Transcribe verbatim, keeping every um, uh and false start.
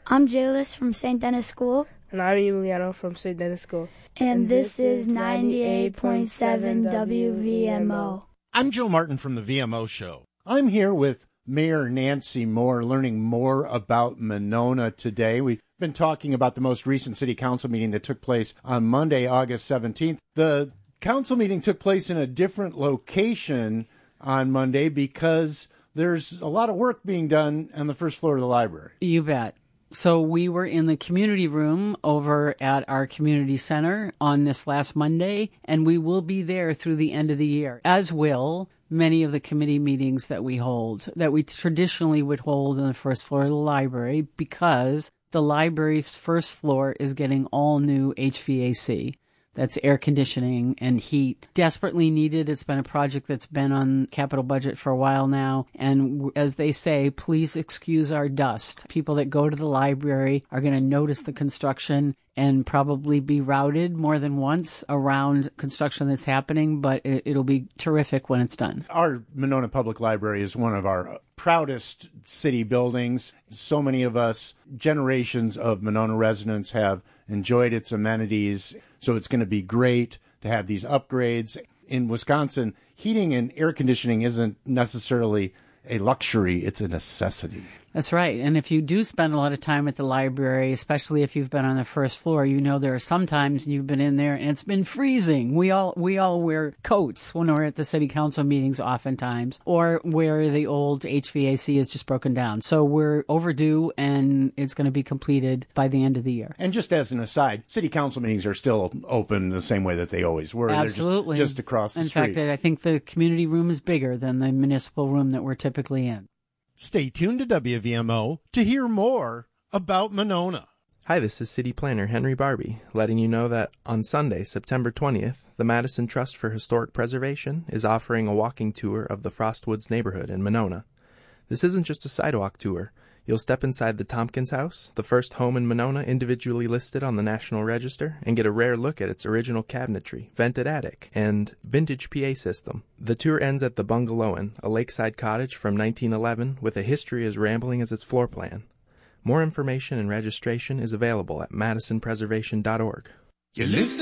I'm Jaylus from Saint Denis School. And I'm Emiliano from Saint Denis School. And, and this, this is ninety-eight point seven W V M O. I'm Joe Martin from the V M O Show. I'm here with Mayor Nancy Moore, learning more about Monona today. We've been talking about the most recent city council meeting that took place on Monday, August seventeenth. The council meeting took place in a different location on Monday because there's a lot of work being done on the first floor of the library. You bet. So we were in the community room over at our community center on this last Monday, and we will be there through the end of the year, as will many of the committee meetings that we hold, that we traditionally would hold on the first floor of the library, because the library's first floor is getting all new H V A C. That's air conditioning and heat. Desperately needed. It's been a project that's been on capital budget for a while now. And as they say, please excuse our dust. People that go to the library are going to notice the construction and probably be routed more than once around construction that's happening, but it, it'll be terrific when it's done. Our Monona Public Library is one of our proudest city buildings. So many of us, generations of Monona residents, have enjoyed its amenities. So it's going to be great to have these upgrades. In Wisconsin, heating and air conditioning isn't necessarily a luxury, it's a necessity. That's right. And if you do spend a lot of time at the library, especially if you've been on the first floor, you know there are some times you've been in there and it's been freezing. We all we all wear coats when we're at the city council meetings oftentimes, or where the old H V A C is just broken down. So we're overdue, and it's going to be completed by the end of the year. And just as an aside, city council meetings are still open the same way that they always were. Absolutely. They're just, just across the in street. In fact, I think the community room is bigger than the municipal room that we're typically in. Stay tuned to W V M O to hear more about Monona. Hi, this is City Planner Henry Barbie, letting you know that on Sunday, September twentieth, the Madison Trust for Historic Preservation is offering a walking tour of the Frostwoods neighborhood in Monona. This isn't just a sidewalk tour. You'll step inside the Tompkins House, the first home in Monona individually listed on the National Register, and get a rare look at its original cabinetry, vented attic, and vintage P A system. The tour ends at the Bungalow Inn, a lakeside cottage from nineteen eleven with a history as rambling as its floor plan. More information and registration is available at madison preservation dot org. You listen